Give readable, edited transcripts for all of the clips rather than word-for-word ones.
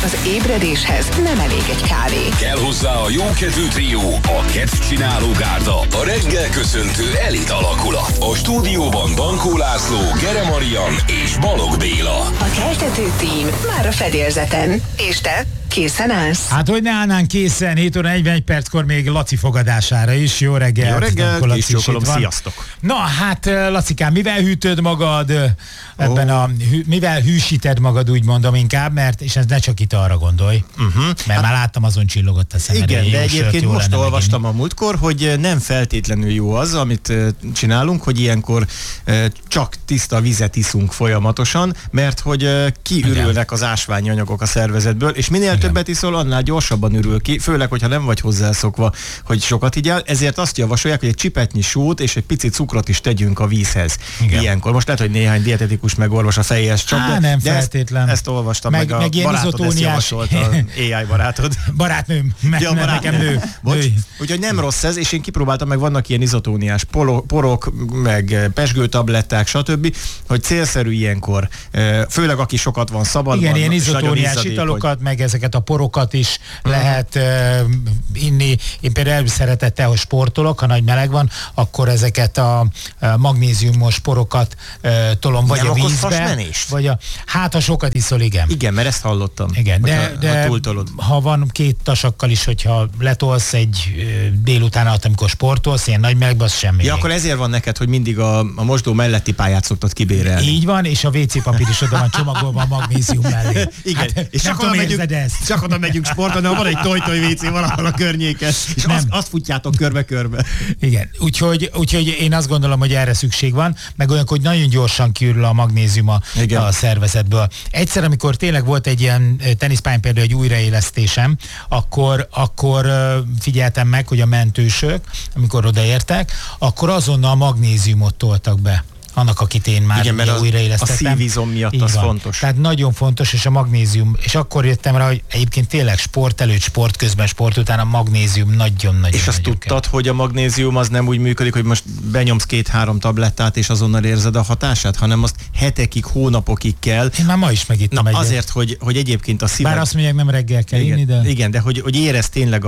Az ébredéshez nem elég egy kávé. Kell hozzá a jókedvű trió, a kedvcsináló gárda, a reggel köszöntő elit alakulat. A stúdióban Dankó László, Gere Marian és Balogh Béla. A keltető tím már a fedélzeten. És te? Készen állsz? Hát, hogy ne állnánk készen, 7 óra 41 perckor még Laci fogadására is. Jó reggelt! Jó reggelt, kis csókolom, sziasztok! Na hát, Lacikám, mivel hűtöd magad ebben mivel hűsíted magad, úgy mondom inkább, mert, és ez ne csak itt arra gondolj, mert már láttam, azon csillogott a szemed. Igen, de egyébként most olvastam megint a múltkor, hogy nem feltétlenül jó az, amit csinálunk, hogy ilyenkor csak tiszta vizet iszunk folyamatosan, mert hogy kiürülnek az ásványi anyagok a szervezetből, és minél többet iszol, annál gyorsabban ürül ki, főleg, hogyha nem vagy hozzászokva, hogy sokat igyál, ezért azt javasolják, hogy egy csipetnyi sót és egy picit cukrot is tegyünk a vízhez. Igen. Ilyenkor. Most lehet, hogy néhány dietetikus megorvos a fejéhez csak, nem de feltétlen. Ezt olvastam, meg a barátod ezt javasolta, AI barátod. Barátnőm, nekem nő. Úgyhogy nem rossz ez, és én kipróbáltam, meg vannak ilyen izotóniás porok, meg pezsgőtabletták, stb., hogy célszerű ilyenkor, főleg aki sokat van szabadban. Igen, ilyen izotóniás italokat, meg ezeket a porokat is lehet inni. Én például szeretettel, hogy sportolok, ha nagy meleg van, akkor ezeket a magnéziumos porokat tolom vagy nem a vízbe. Vagy hát, ha sokat iszol, igen. Igen, mert ezt hallottam. Igen, de ha van két tasakkal is, hogyha letolsz egy délután alatt, amikor sportolsz, ilyen nagy melegben, az semmi. Ja, akkor ezért van neked, hogy mindig a mosdó melletti pályát szoktad kibérelni. Így van, és a WC papír is oda van csomagolva a magnézium mellé. Igen, hát, és csak oda megyünk sportolni, van egy toj-toj WC valahol a környéken, és azt futjátok körbe-körbe. Igen, úgyhogy én azt gondolom, hogy erre szükség van, meg olyankor, hogy nagyon gyorsan kiürül a magnézium a szervezetből. Egyszer, amikor tényleg volt egy ilyen teniszpályán például egy újraélesztésem, akkor figyeltem meg, hogy a mentősök, amikor odaértek, akkor azonnal a magnéziumot toltak be. Annak, akit én már újraélesztettem. A szívizom miatt az fontos. Tehát nagyon fontos, és a magnézium, és akkor jöttem rá, hogy egyébként tényleg sport előtt, sport közben, sport után a magnézium nagyon-nagyon. És azt tudtad, hogy a magnézium az nem úgy működik, hogy most benyomsz 2-3 tablettát, és azonnal érzed a hatását, hanem azt hetekig, hónapokig kell. Én már ma is megittem egyet. Azért, hogy egyébként a szíved... Bár azt mondják, nem reggel kell inni, de... Igen, de hogy érezd tényleg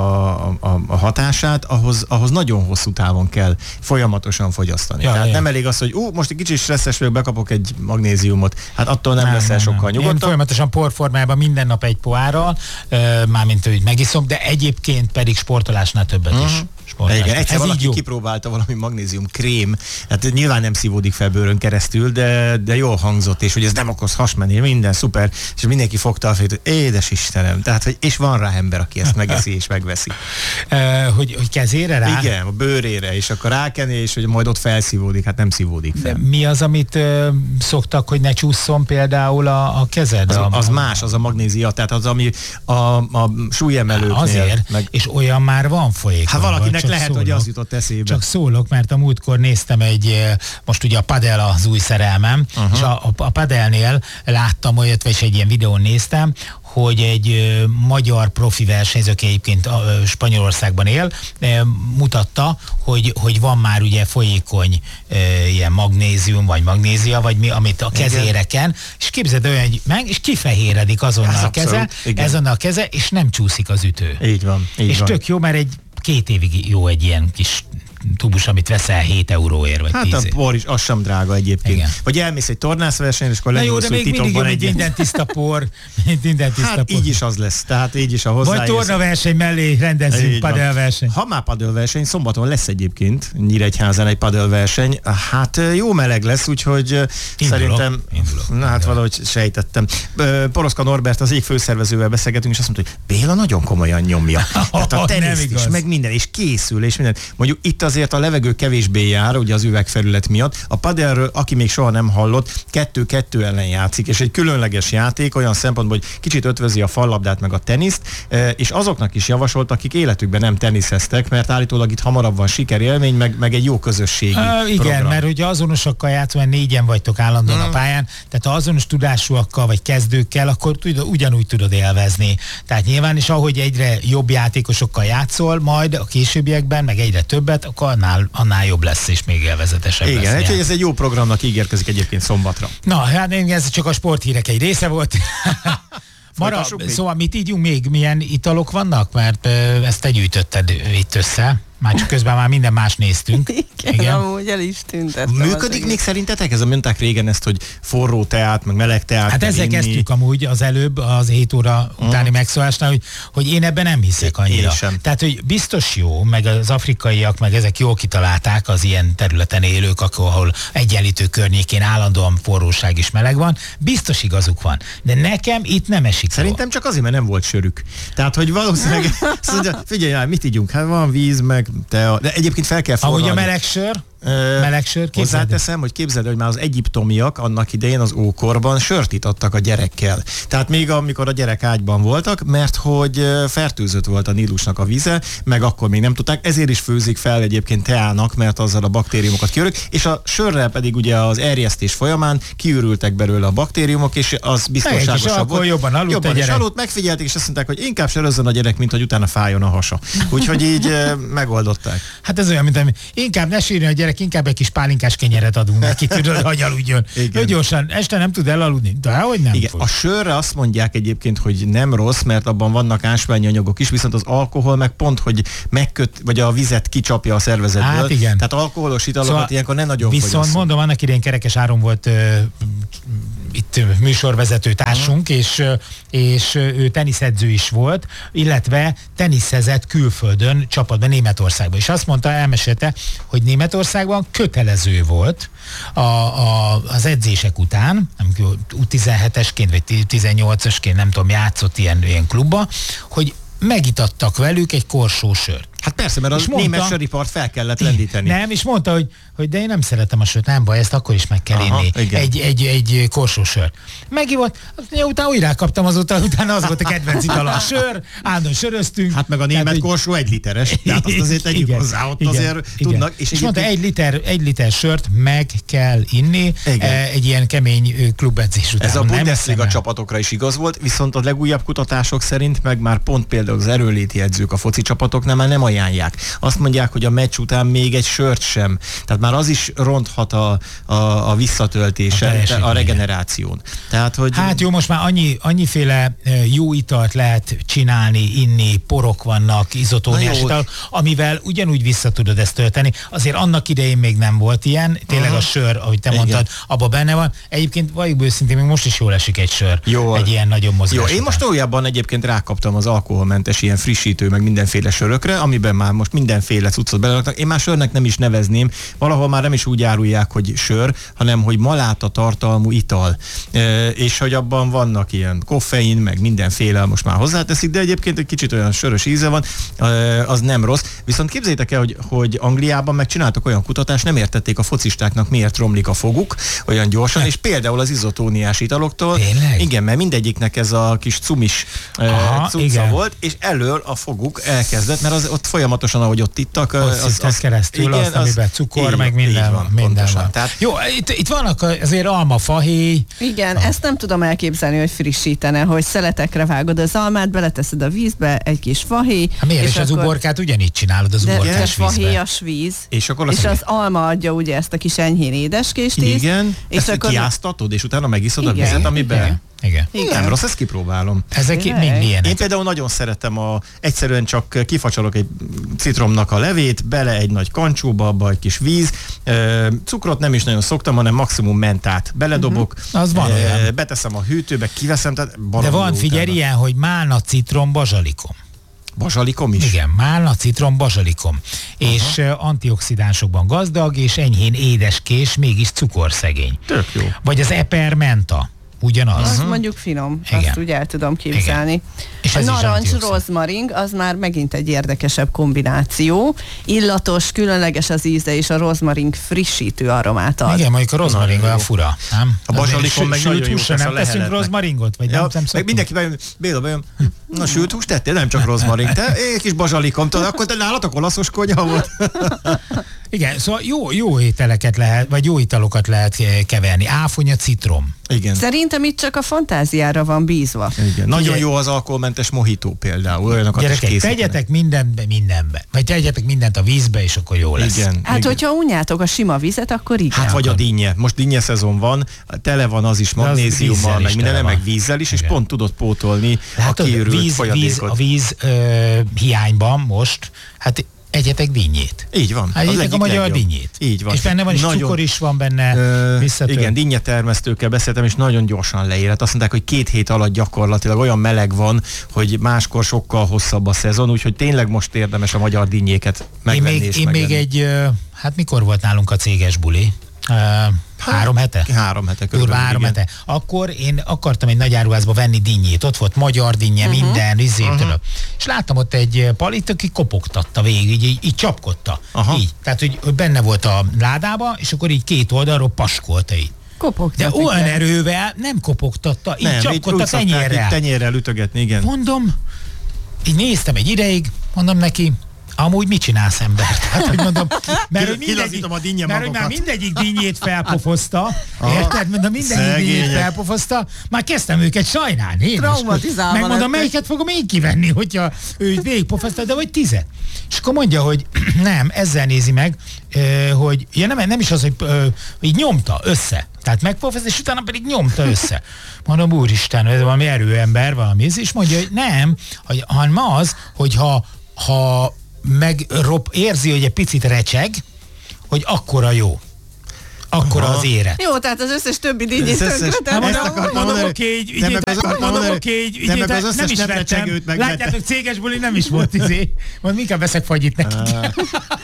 a hatását, ahhoz nagyon hosszú távon kell folyamatosan fogyasztani. Tehát nem elég az, hogy most egy kicsit stresszes vagyok, bekapok egy magnéziumot. Hát attól nem leszel sokkal nyugodtabb. Én folyamatosan porformában minden nap egy pohárral, mármint hogy megiszom, de egyébként pedig sportolásnál többet is. Igen, egyszer valaki kipróbálta valami magnézium krém, hát nyilván nem szívódik fel bőrön keresztül, de jól hangzott, és hogy ez nem okoz hasmenés, minden szuper, és mindenki fogta a fejét, hogy édes Istenem, tehát, hogy, és van rá ember, aki ezt megeszi és megveszi. Hogy kezére rá? Igen, a bőrére, és akkor rákenni, és hogy majd ott felszívódik, hát nem szívódik fel. De mi az, amit szoktak, hogy ne csúszson például a kezed? Az más, az a magnézia, tehát az, ami a súlyemelőknél. Azért, és olyan már van folyékony. Hát valakinek lehet, hogy az jutott eszébe. Csak szólok, mert a múltkor néztem most ugye a padel az új szerelmem, és a padelnél láttam olyat, vagy egy ilyen videón néztem, hogy egy magyar profi versenyző, aki egyébként Spanyolországban él, mutatta, hogy van már ugye folyékony ilyen magnézium, vagy magnézia, vagy mi, amit a kezéreken, és képzeld olyan, hogy és kifehéredik azonnal a keze, és nem csúszik az ütő. Így van. És tök jó, mert 2 évig jó egy ilyen kis tubus, amit veszel 7 euróért, vagy 10 Hát a por is, az sem drága egyébként. Igen. Vagy elmész egy tornászversenyre, és akkor lenyúlsz, hogy titokban egy... minden tiszta por. Hát így is az lesz, tehát így is, ha hozzáérsz. Vagy tornaverseny mellé rendezünk padelverseny. Ha már padelverseny, szombaton lesz egyébként Nyíregyházán egy padelverseny. Hát jó meleg lesz, úgyhogy szerintem... Na hát valahogy sejtettem. Poroszka Norbert, az egyik főszervezővel beszélgetünk, és azt mondta, hogy Béla nagyon komolyan nyomja. Tehát a teniszt is, meg minden, és készül, és minden. Mondjuk itt azért a levegő kevésbé jár, ugye az üvegfelület miatt. A padelről, aki még soha nem hallott, 2-2 ellen játszik, és egy különleges játék olyan szempontból, hogy kicsit ötvözi a fallabdát meg a teniszt, és azoknak is javasolt, akik életükben nem teniszeztek, mert állítólag itt hamarabb van sikerélmény, meg egy jó közösségi igen, program. Mert ugye azonosakkal játszol, mert 4-en vagytok állandóan a pályán, tehát ha azonos tudásúakkal vagy kezdőkkel, akkor ugyanúgy tudod élvezni. Tehát nyilván is ahogy egyre jobb játékosokkal játszol, majd a későbbiekben, meg egyre többet, akkor annál jobb lesz, és még élvezetesebb lesz. Igen, ez egy jó programnak ígérkezik egyébként szombatra. Na, hát ez csak a sporthírek egy része volt. Szóval mit ígyunk még? Milyen italok vannak? Mert ezt te gyűjtötted itt össze. Már csak közben már minden más néztünk. Igen, amúgy el is tüntettem. Működik még szerintetek? Ez mondták régen ezt, hogy forró teát, meg meleg teát. Hát ezzel kezdtük amúgy az előbb, az 7 óra utáni megszólásnál, hogy én ebben nem hiszek annyira. Tehát, hogy biztos jó, meg az afrikaiak, meg ezek jól kitalálták az ilyen területen élők, ahol egyenlítő környékén állandóan forróság és meleg van. Biztos igazuk van. De nekem itt nem esik. Szerintem csak azért, mert nem volt sörük. Tehát, hogy valószínűleg mondja, figyelj, mit ígyunk? Hát van víz, meg tea. De egyébként fel kell forralni. Ahogy a meleg sör, hozzáteszem, hogy képzeld, hogy már az egyiptomiak annak idején az ókorban sört itattak a gyerekkel. Tehát még amikor a gyerek ágyban voltak, mert hogy fertőzött volt a Nílusnak a víze, meg akkor még nem tudták, ezért is főzik fel egyébként teának, mert azzal a baktériumokat kiürök, és a sörrel pedig ugye az erjesztés folyamán kiürültek belőle a baktériumok, és az biztonságosabb volt. Jobban aludt a gyerek. És aludt, megfigyelték, és azt mondták, hogy inkább sörözzön a gyerek, mint hogy utána fájjon a hasa. Úgyhogy így megoldották. Hát ez olyan, mint inkább ne sírjon a gyerek, inkább egy kis pálinkás kenyeret adunk neki, tudod, hogy aludjon. Ő gyorsan, este nem tud elaludni. De hogy nem? Igen. A sörre azt mondják egyébként, hogy nem rossz, mert abban vannak ásványi anyagok is, viszont az alkohol meg pont, hogy megköt, vagy a vizet kicsapja a szervezetből. Hát igen. Tehát alkoholos italokat szóval ilyenkor ne nagyon viszont fogyasszunk. Mondom, annak idején Kerekes Áron volt itt műsorvezető társunk, és ő teniszedző is volt, illetve teniszezett külföldön, csapatban, Németországban. És azt mondta, elmesélte, hogy Németországban kötelező volt az edzések után, amikor U17-esként, vagy 18-esként, nem tudom, játszott ilyen klubba, hogy megitattak velük egy korsó sört. Hát persze, mert a német söripart fel kellett lendíteni. Nem, és mondta, hogy de én nem szeretem a sört, nem baj, ezt akkor is meg kell inni. Egy korsó sört. Megivott, utána újra kaptam azóta, utána az volt a kedvenc itala a sör, állandóan söröztünk. Hát meg a német korsó 1 literes, tehát azt azért tegyük hozzá, ott azért tudnak. És mondta, 1 liter sört meg kell inni egy ilyen kemény klubedzés után. Ez a Bundesliga csapatokra is igaz volt, viszont a legújabb kutatások szerint meg már pont például az erőléti edzők a foci csapatoknál már nem ajánlják. Azt mondják, hogy a meccs után még egy sört sem. Tehát már az is ronthat a visszatöltésen, a regeneráción. Tehát, hogy... Hát jó, most már annyiféle jó italt lehet csinálni, inni, porok vannak, izotóniás ital, amivel ugyanúgy vissza tudod ezt tölteni. Azért annak idején még nem volt ilyen. Tényleg a sör, ahogy te mondtad, abban benne van. Egyébként valljuk őszintén, még most is jól esik egy sör. Egy ilyen nagyon mozgás. Jó, én most újabban egyébként rákaptam az alkoholmentes ilyen frissítő, meg mindenféle sörökre, amiben már most mindenféle cuccot beleraknak. Én már sörnek nem is nevezném, valahol már nem is úgy árulják, hogy sör, hanem hogy maláta tartalmú ital. És hogy abban vannak ilyen koffein, meg mindenféle most már hozzáteszik, de egyébként egy kicsit olyan sörös íze van, az nem rossz. Viszont képzeljétek el, hogy Angliában megcsináltak olyan kutatást, nem értették a focistáknak, miért romlik a foguk olyan gyorsan, és például az izotóniás italoktól. Tényleg? Igen, mert mindegyiknek ez a kis cumis cucca volt, és elől a foguk elkezdett, mert az ott folyamatosan, ahogy ott ittak, az keresztül, igen, amiben cukor, meg minden van. Tehát... Jó, itt vannak azért almafahéj. Igen, ezt nem tudom elképzelni, hogy frissítene, hogy szeletekre vágod az almát, beleteszed a vízbe, egy kis fahéj. Hát miért? És az uborkát ugyanígy csinálod az uborkás vízbe. Fahéjas víz. És az alma adja ugye ezt a kis enyhén édeskést ízt. Igen, ezt akkor... kiáztatod, és utána megiszod a vizet, amiben... Igen. Nem rossz, ezt kipróbálom. Ezek még milyenek? Én például nagyon szeretem egyszerűen csak kifacsolok egy citromnak a levét, bele egy nagy kancsóba, abba egy kis víz, cukrot nem is nagyon szoktam, hanem maximum mentát beledobok, az van olyan. Beteszem a hűtőbe, kiveszem, tehát de van, figyelj, ilyen, hogy málna, citrom, bazsalikom. Bazsalikom is? Igen, málna, citrom, bazsalikom. És antioxidánsokban gazdag, és enyhén édeskés, mégis cukorszegény. Tök jó. Vagy az epermenta. Ugyanaz. Az mondjuk finom, igen. Azt úgy el tudom képzelni. És a narancs, rozmaring, az már megint egy érdekesebb kombináció. Illatos, különleges az íze, és a rozmaring frissítő aromát ad. Igen, mondjuk a rozmaring olyan fura, nem? A bazsalikon meg nagyon jó nem teszünk rozmaringot? Vagy nem meg mindenki bejön, Béla bejön, na sült húst tettél, nem csak rozmaring, te egy kis bazsalikom, akkor te nálatok olaszos konyha volt. Igen, szóval jó ételeket lehet, vagy jó italokat lehet keverni. Áfonya, citrom. Igen. Szerintem itt csak a fantáziára van bízva. Igen. Nagyon jó az alkoholmentes mohitó például. Olyanokat gyerekek, is tegyetek mindenbe. Vagy tegyetek mindent a vízbe, és akkor jó lesz. Igen. Hát, igen. hogyha unjátok a sima vizet, akkor igen. Hát vagy a dinnye. Most dinnye szezon van, tele van az is magnéziummal, meg minden, meg vízzel is, és igen. pont tudod pótolni a kiürült folyadékot. A víz hiányban most, hát egyetek dinnyét. Így van. Hát egyetek a magyar dinnyét. Így van. És benne van, és cukor is van benne. Igen, dinnye termesztőkkel beszéltem, és nagyon gyorsan leélet. Azt mondták, hogy 2 hét alatt gyakorlatilag olyan meleg van, hogy máskor sokkal hosszabb a szezon, úgyhogy tényleg most érdemes a magyar dinnyéket megvenni és Én még egy, hát mikor volt nálunk a céges buli? 3 hete? 3 hete körülbelül. 3 hete. Akkor én akartam egy nagy áruházba venni dinnyét. Ott volt magyar dinnye, minden, és láttam ott egy palit, aki kopogtatta végig, így csapkodta. Így. Tehát, hogy benne volt a ládába, és akkor így 2 oldalról paskolta így. De olyan erővel nem kopogtatta, így csapkodta tenyérrel. Tenyérrel ütögetni, igen. Mondom, így néztem egy ideig, mondom neki, amúgy mit csinálsz, ember? Hát, hogy mondom, mert hogy már mindegyik dinnyét felpofozta, érted? Mondom, mindegyik dinnyét felpofozta, már kezdtem őket sajnálni. Traumatizálva. Megmondom, melyiket fogom én kivenni, hogyha ő végigpofozta, de vagy 10. És akkor mondja, hogy nem, ezzel nézi meg, hogy ja, nem is az, hogy így nyomta össze. Tehát megpofozta, és utána pedig nyomta össze. Mondom, úristen, ez valami erőember, valami, és mondja, hogy nem, hanem az, hogy ha érzi, hogy egy picit recseg, hogy akkora jó. Akkora az éret. Jó, tehát az összes többi dinnyét tönkretem. Mondom, oké, így nem is vettem. Látjátok, céges buli nem is volt Mondom, inkább veszek fagyit nekik.